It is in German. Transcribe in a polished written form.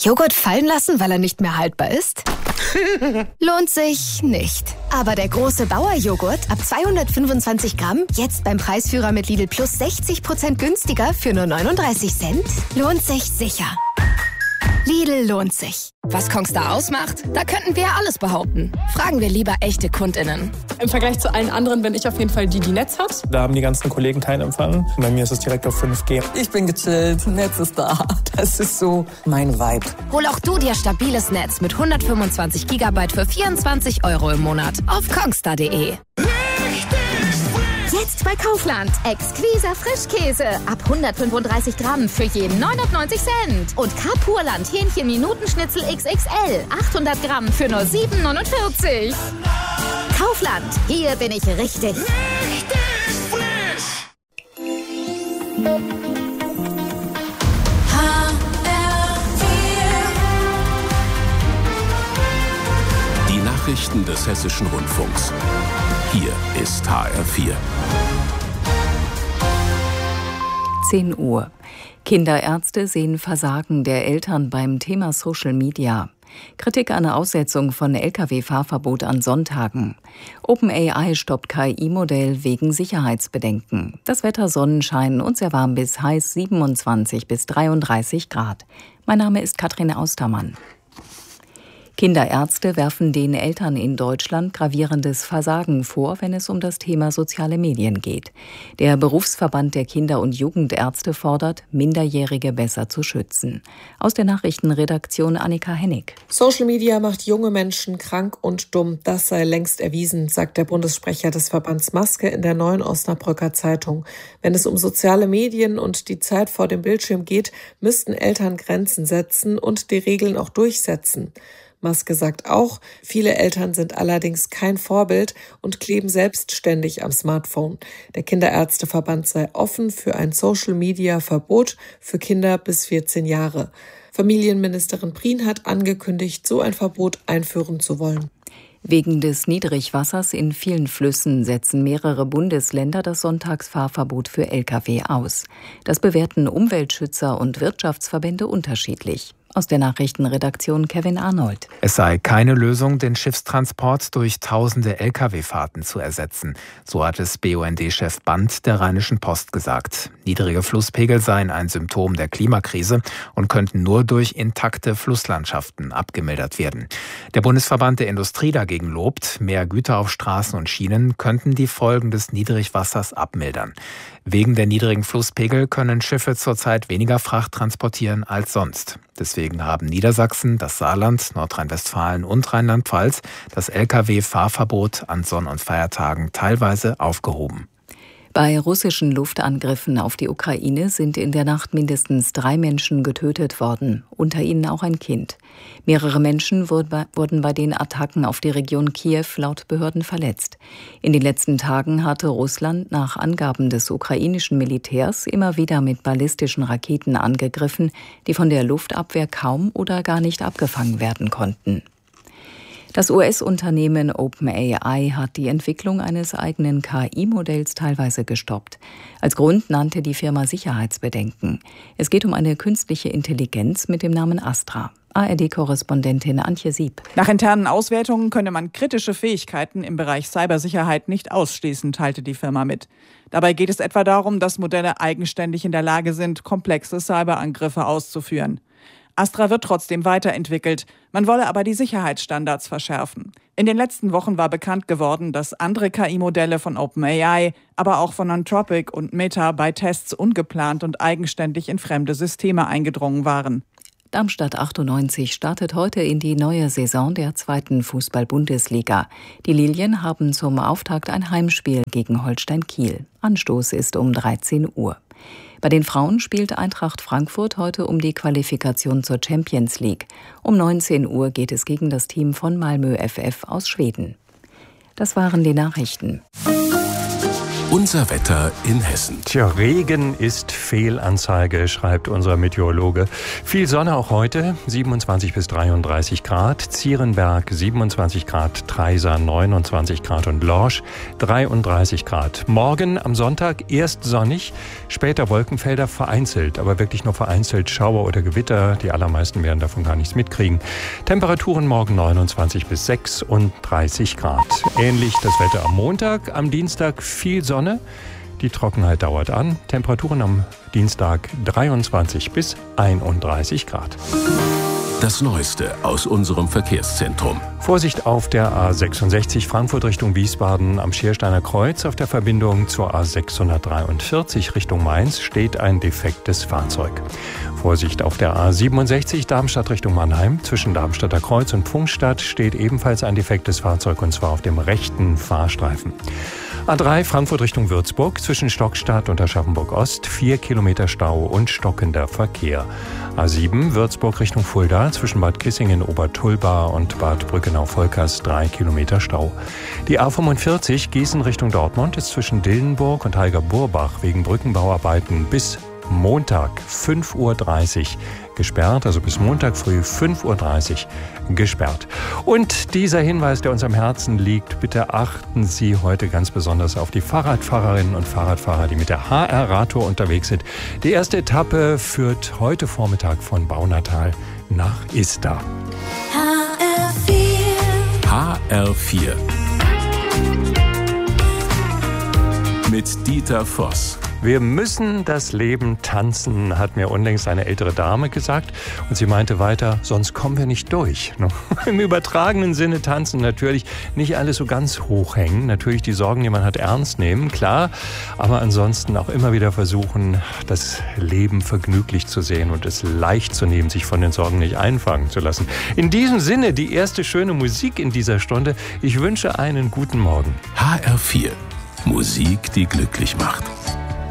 Joghurt fallen lassen, weil er nicht mehr haltbar ist? Lohnt sich nicht. Aber der große Bauer-Joghurt ab 225 Gramm, jetzt beim Preisführer mit Lidl Plus 60% günstiger für nur 39 Cent, lohnt sich sicher. Lidl lohnt sich. Was Kongstar ausmacht? Da könnten wir alles behaupten. Fragen wir lieber echte KundInnen. Im Vergleich zu allen anderen bin ich auf jeden Fall die Netz hat. Da haben die ganzen Kollegen keinen Empfang. Bei mir ist es direkt auf 5G. Ich bin gechillt, Netz ist da. Das ist so mein Vibe. Hol auch du dir stabiles Netz mit 125 GB für 24 € im Monat auf kongstar.de. Jetzt bei Kaufland. Exquisa Frischkäse. Ab 135 Gramm für jeden 99 Cent. Und Kapurland Hähnchen-Minutenschnitzel XXL. 800 Gramm für nur 7,49. Kaufland. Hier bin ich richtig. Richtig frisch. Die Nachrichten des Hessischen Rundfunks. Hier ist HR4. 10 Uhr. Kinderärzte sehen Versagen der Eltern beim Thema Social Media. Kritik an der Aussetzung von Lkw-Fahrverbot an Sonntagen. OpenAI stoppt KI-Modell wegen Sicherheitsbedenken. Das Wetter Sonnenschein und sehr warm bis heiß 27 bis 33 Grad. Mein Name ist Katrin Austermann. Kinderärzte werfen den Eltern in Deutschland gravierendes Versagen vor, wenn es um das Thema soziale Medien geht. Der Berufsverband der Kinder- und Jugendärzte fordert, Minderjährige besser zu schützen. Aus der Nachrichtenredaktion Annika Hennig. Social Media macht junge Menschen krank und dumm. Das sei längst erwiesen, sagt der Bundessprecher des Verbands Maske in der Neuen Osnabrücker Zeitung. Wenn es um soziale Medien und die Zeit vor dem Bildschirm geht, müssten Eltern Grenzen setzen und die Regeln auch durchsetzen. Maske sagt auch, viele Eltern sind allerdings kein Vorbild und kleben selbstständig am Smartphone. Der Kinderärzteverband sei offen für ein Social-Media-Verbot für Kinder bis 14 Jahre. Familienministerin Prien hat angekündigt, so ein Verbot einführen zu wollen. Wegen des Niedrigwassers in vielen Flüssen setzen mehrere Bundesländer das Sonntagsfahrverbot für Lkw aus. Das bewerten Umweltschützer und Wirtschaftsverbände unterschiedlich. Aus der Nachrichtenredaktion Kevin Arnold. Es sei keine Lösung, den Schiffstransport durch tausende Lkw-Fahrten zu ersetzen. So hat es BUND-Chef Band der Rheinischen Post gesagt. Niedrige Flusspegel seien ein Symptom der Klimakrise und könnten nur durch intakte Flusslandschaften abgemildert werden. Der Bundesverband der Industrie dagegen lobt, mehr Güter auf Straßen und Schienen könnten die Folgen des Niedrigwassers abmildern. Wegen der niedrigen Flusspegel können Schiffe zurzeit weniger Fracht transportieren als sonst. Deswegen haben Niedersachsen, das Saarland, Nordrhein-Westfalen und Rheinland-Pfalz das Lkw-Fahrverbot an Sonn- und Feiertagen teilweise aufgehoben. Bei russischen Luftangriffen auf die Ukraine sind in der Nacht mindestens 3 Menschen getötet worden, unter ihnen auch ein Kind. Mehrere Menschen wurden bei den Attacken auf die Region Kiew laut Behörden verletzt. In den letzten Tagen hatte Russland nach Angaben des ukrainischen Militärs immer wieder mit ballistischen Raketen angegriffen, die von der Luftabwehr kaum oder gar nicht abgefangen werden konnten. Das US-Unternehmen OpenAI hat die Entwicklung eines eigenen KI-Modells teilweise gestoppt. Als Grund nannte die Firma Sicherheitsbedenken. Es geht um eine künstliche Intelligenz mit dem Namen Astra. ARD-Korrespondentin Antje Sieb. Nach internen Auswertungen könne man kritische Fähigkeiten im Bereich Cybersicherheit nicht ausschließen, teilte die Firma mit. Dabei geht es etwa darum, dass Modelle eigenständig in der Lage sind, komplexe Cyberangriffe auszuführen. Astra wird trotzdem weiterentwickelt. Man wolle aber die Sicherheitsstandards verschärfen. In den letzten Wochen war bekannt geworden, dass andere KI-Modelle von OpenAI, aber auch von Anthropic und Meta bei Tests ungeplant und eigenständig in fremde Systeme eingedrungen waren. Darmstadt 98 startet heute in die neue Saison der 2. Fußball-Bundesliga. Die Lilien haben zum Auftakt ein Heimspiel gegen Holstein Kiel. Anstoß ist um 13 Uhr. Bei den Frauen spielt Eintracht Frankfurt heute um die Qualifikation zur Champions League. Um 19 Uhr geht es gegen das Team von Malmö FF aus Schweden. Das waren die Nachrichten. Unser Wetter in Hessen. Tja, Regen ist Fehlanzeige, schreibt unser Meteorologe. Viel Sonne auch heute, 27 bis 33 Grad. Zierenberg 27 Grad, Treisa 29 Grad und Lorsch 33 Grad. Morgen am Sonntag erst sonnig, später Wolkenfelder vereinzelt, aber wirklich nur vereinzelt Schauer oder Gewitter. Die allermeisten werden davon gar nichts mitkriegen. Temperaturen morgen 29 bis 36 Grad. Ähnlich das Wetter am Montag, am Dienstag viel Sonne. Die Trockenheit dauert an. Temperaturen am Dienstag 23 bis 31 Grad. Das Neueste aus unserem Verkehrszentrum. Vorsicht auf der A66 Frankfurt Richtung Wiesbaden am Schiersteiner Kreuz. Auf der Verbindung zur A643 Richtung Mainz steht ein defektes Fahrzeug. Vorsicht auf der A67 Darmstadt Richtung Mannheim. Zwischen Darmstadter Kreuz und Pfungstadt steht ebenfalls ein defektes Fahrzeug, und zwar auf dem rechten Fahrstreifen. A3 Frankfurt Richtung Würzburg, zwischen Stockstadt und Aschaffenburg-Ost, 4 Kilometer Stau und stockender Verkehr. A7 Würzburg Richtung Fulda, zwischen Bad Kissingen, Obertulba und Bad Brückenau-Volkers, 3 Kilometer Stau. Die A45 Gießen Richtung Dortmund ist zwischen Dillenburg und Heiger-Burbach wegen Brückenbauarbeiten bis Montag 5:30 Uhr gesperrt, also bis Montag früh 5:30 Uhr gesperrt. Und dieser Hinweis, der uns am Herzen liegt, bitte achten Sie heute ganz besonders auf die Fahrradfahrerinnen und Fahrradfahrer, die mit der HR Radtour unterwegs sind. Die erste Etappe führt heute Vormittag von Baunatal nach Isda. HR4 mit Dieter Voss. Wir müssen das Leben tanzen, hat mir unlängst eine ältere Dame gesagt. Und sie meinte weiter, sonst kommen wir nicht durch. Im übertragenen Sinne tanzen natürlich, nicht alles so ganz hoch hängen. Natürlich die Sorgen, die man hat, ernst nehmen, klar. Aber ansonsten auch immer wieder versuchen, das Leben vergnüglich zu sehen und es leicht zu nehmen, sich von den Sorgen nicht einfangen zu lassen. In diesem Sinne, die erste schöne Musik in dieser Stunde. Ich wünsche einen guten Morgen. HR4. Musik, die glücklich macht.